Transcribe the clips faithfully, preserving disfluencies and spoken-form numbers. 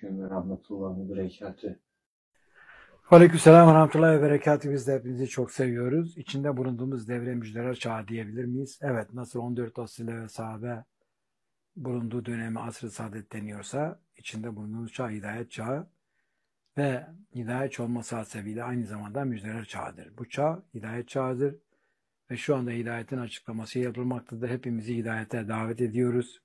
Aleyküm ve rahmetullahi ve berekatühü. Aleykümselam ve rahmetullahi ve berekatühü. Biz de hepinizi çok seviyoruz. İçinde bulunduğumuz devre müjdeler çağı diyebilir miyiz? Evet, nasıl on dört asırlı ve sahabe bulunduğu dönemi asr-ı saadet deniyorsa, içinde bulunduğumuz çağ hidayet çağı ve hidayet olması hasebiyle aynı zamanda müjdeler çağıdır. Bu çağ hidayet çağıdır ve şu anda hidayetin açıklaması yapılmaktadır. Hepimizi hidayete davet ediyoruz.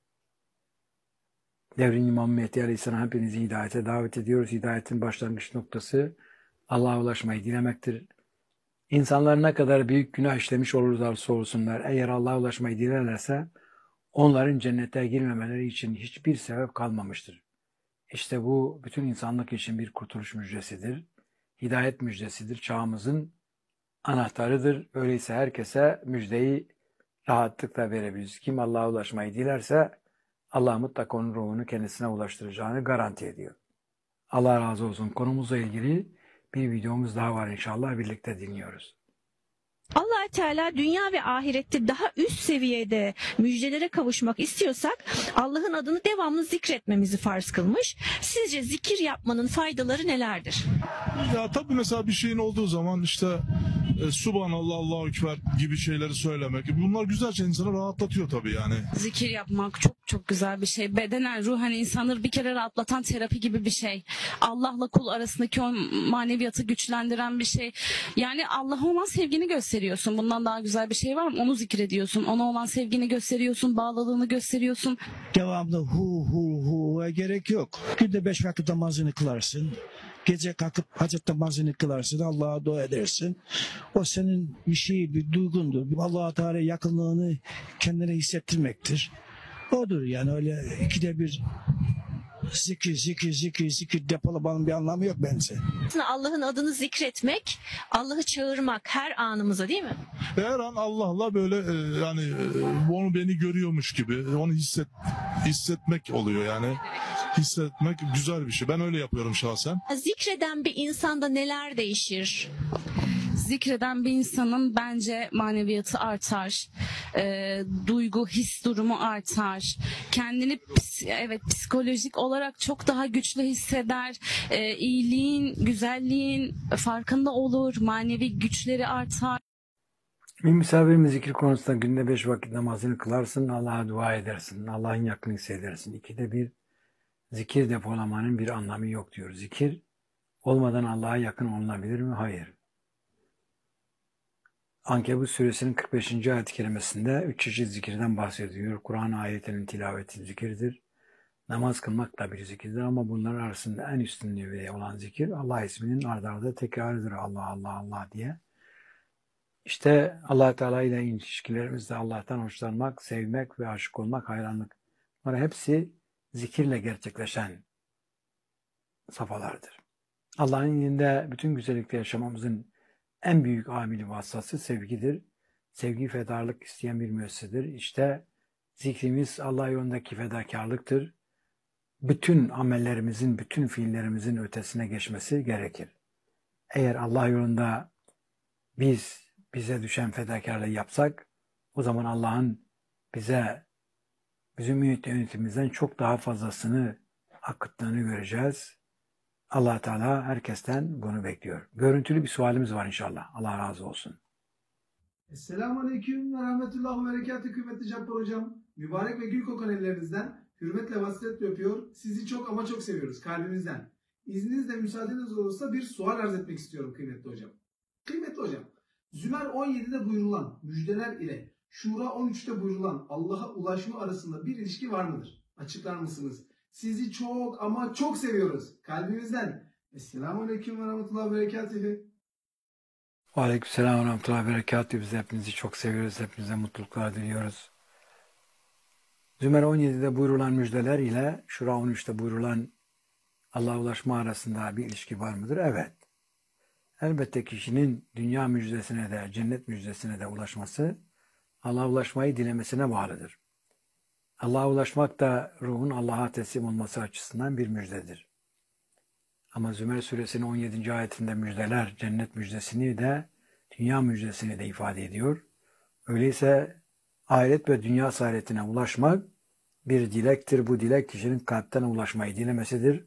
Devrin İmam Mehdi Aleyhisselam hepinizi hidayete davet ediyoruz. Hidayetin başlangıç noktası Allah'a ulaşmayı dilemektir. İnsanlar ne kadar büyük günah işlemiş olurlarsa olsunlar, eğer Allah'a ulaşmayı dilerlerse onların cennete girmemeleri için hiçbir sebep kalmamıştır. İşte bu bütün insanlık için bir kurtuluş müjdesidir. Hidayet müjdesidir. Çağımızın anahtarıdır. Öyleyse herkese müjdeyi rahatlıkla verebiliriz. Kim Allah'a ulaşmayı dilerse Allah mutlaka onun ruhunu kendisine ulaştıracağını garanti ediyor. Allah razı olsun. Konumuzla ilgili bir videomuz daha var inşallah. Birlikte dinliyoruz. Allah Teala dünya ve ahirette daha üst seviyede müjdelere kavuşmak istiyorsak Allah'ın adını devamlı zikretmemizi farz kılmış. Sizce zikir yapmanın faydaları nelerdir? Ya tabii mesela bir şeyin olduğu zaman işte e, Subhanallah, Allahu Ekber gibi şeyleri söylemek. Bunlar güzel şey, insanı rahatlatıyor tabii yani. Zikir yapmak çok çok güzel bir şey. Bedenen, ruhen insanları bir kere rahatlatan terapi gibi bir şey. Allah'la kul arasındaki o maneviyatı güçlendiren bir şey. Yani Allah'a olan sevgini gösteriyorsun. Bundan daha güzel bir şey var mı? Onu zikrediyorsun. Ona olan sevgini gösteriyorsun. Bağlılığını gösteriyorsun. Devamlı hu hu hu'ya gerek yok. Günde beş vakit namazını kılarsın. Gece kalkıp hacet namazını kılarsın. Allah'a dua edersin. O senin bir şey, bir duygundur. Allah-u Teala yakınlığını kendine hissettirmektir. Odur yani, öyle ikide bir zikir zikir zikir zikir depolamanın bir anlamı yok bence. Allah'ın adını zikretmek, Allah'ı çağırmak her anımıza, değil mi? Her an Allah'la böyle e, yani e, onu beni görüyormuş gibi onu hisset hissetmek oluyor yani. Hissetmek güzel bir şey. Ben öyle yapıyorum şahsen. Zikreden bir insanda neler değişir? Zikreden bir insanın bence maneviyatı artar. E, duygu, his durumu artar. Kendini ps- evet psikolojik olarak çok daha güçlü hisseder. E, iyiliğin, güzelliğin farkında olur. Manevi güçleri artar. Bir misafirimiz zikir konusunda günde beş vakit namazını kılarsın, Allah'a dua edersin, Allah'ın yakını hissedersin. İkide bir zikir depolamanın bir anlamı yok diyor. Zikir olmadan Allah'a yakın olunabilir mi? Hayır. Ankebut suresinin kırk beşinci ayet-i kerimesinde üç çeşit zikirden bahsediyor. Kur'an ayetinin tilaveti zikirdir. Namaz kılmak da bir zikirdir ama bunların arasında en üstünlüğü olan zikir Allah isminin arda arda tekrarıdır. Allah Allah Allah diye. İşte Allah Teala ile ilişkilerimizde Allah'tan hoşlanmak, sevmek ve aşık olmak, hayranlık. Bunlar hepsi zikirle gerçekleşen safhalardır. Allah'ın yanında bütün güzellikte yaşamamızın en büyük amili vasıtası sevgidir. Sevgi fedakarlık isteyen bir müessesedir. İşte zikrimiz Allah yolundaki fedakarlıktır. Bütün amellerimizin, bütün fiillerimizin ötesine geçmesi gerekir. Eğer Allah yolunda biz bize düşen fedakarlığı yapsak, o zaman Allah'ın bize bizim yönetimimizden çok daha fazlasını akıttığını göreceğiz. Allah Teala herkesten bunu bekliyor. Görüntülü bir sualimiz var inşallah. Allah razı olsun. Esselamu Aleyküm ve Rahmetullahi ve Berekatü kıymetli Cabbar Hocam. Mübarek ve gül kokan ellerinizden hürmetle vasiyet öpüyor. Sizi çok ama çok seviyoruz kalbimizden. İzninizle müsaadeniz olursa bir sual arz etmek istiyorum kıymetli hocam. Kıymetli hocam, Zümer on yedide buyurulan müjdeler ile Şura on üçte buyurulan Allah'a ulaşma arasında bir ilişki var mıdır? Açıklar mısınız? Sizi çok ama çok seviyoruz kalbimizden. Esselamu Aleyküm ve Rahmetullahi ve Berekatühü. Aleykümselam ve rahmetullahi ve berekatühü. Biz hepinizi çok seviyoruz. Hepinize mutluluklar diliyoruz. Zümer on yedide buyurulan müjdeler ile Şura on üçte buyurulan Allah'a ulaşma arasında bir ilişki var mıdır? Evet. Elbette kişinin dünya müjdesine de, cennet müjdesine de ulaşması, Allah'a ulaşmayı dilemesine bağlıdır. Allah'a ulaşmak da ruhun Allah'a teslim olması açısından bir müjdedir. Ama Zümer suresinin on yedinci ayetinde müjdeler, cennet müjdesini de, dünya müjdesini de ifade ediyor. Öyleyse ahiret ve dünya saadetine ulaşmak bir dilektir. Bu dilek kişinin kalpten ulaşmayı dilemesidir.